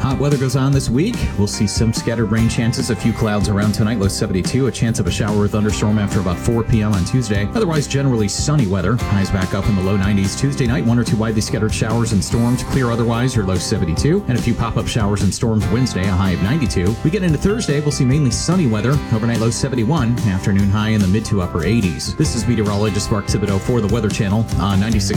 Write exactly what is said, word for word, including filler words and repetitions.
Hot weather goes on this week. We'll see some scattered rain chances, a few clouds around tonight, low seventy-two, a chance of a shower or thunderstorm after about four p.m. on Tuesday. Otherwise, generally sunny weather. Highs back up in the low nineties. Tuesday night, one or two widely scattered showers and storms. Clear otherwise, your low seventy-two. And a few pop-up showers and storms Wednesday, a high of ninety-two. We get into Thursday, we'll see mainly sunny weather. Overnight low seventy-one. Afternoon high in the mid to upper eighties. This is meteorologist Mark Thibodeau for the Weather Channel on ninety-six